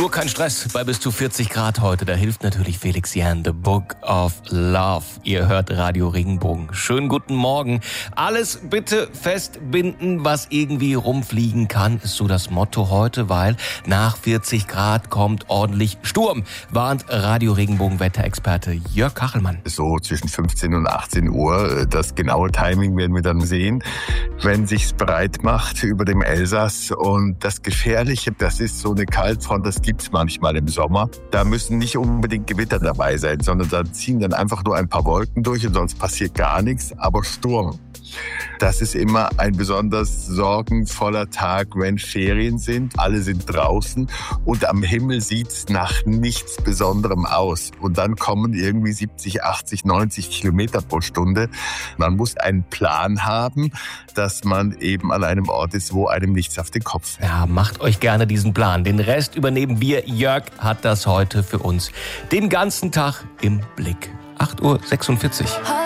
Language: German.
Nur kein Stress bei bis zu 40 Grad heute. Da hilft natürlich Felix Jähn, The Book of Love. Ihr hört Radio Regenbogen. Schönen guten Morgen. Alles bitte festbinden, was irgendwie rumfliegen kann, ist so das Motto heute, weil nach 40 Grad kommt ordentlich Sturm, warnt Radio Regenbogen Wetterexperte Jörg Kachelmann. So zwischen 15 und 18 Uhr, das genaue Timing werden wir dann sehen, wenn sich's breit macht über dem Elsass. Und das Gefährliche, das ist so eine Kaltfront, das gibt's manchmal im Sommer. Da müssen nicht unbedingt Gewitter dabei sein, sondern da ziehen dann einfach nur ein paar Wolken durch und sonst passiert gar nichts, aber Sturm. Das ist immer ein besonders sorgenvoller Tag, wenn Ferien sind. Alle sind draußen und am Himmel sieht's nach nichts Besonderem aus. Und dann kommen irgendwie 70, 80, 90 Kilometer pro Stunde. Man muss einen Plan haben, dass man eben an einem Ort ist, wo einem nichts auf den Kopf fällt. Ja, macht euch gerne diesen Plan. Den Rest übernehmen wir. Jörg hat das heute für uns den ganzen Tag im Blick. 8:46 Uhr.